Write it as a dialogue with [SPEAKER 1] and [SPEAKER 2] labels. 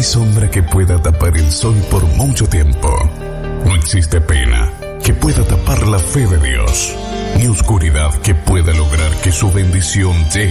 [SPEAKER 1] sombra que pueda tapar el sol por mucho tiempo. No existe pena que pueda tapar la fe de Dios, ni oscuridad que pueda lograr que su bendición llegue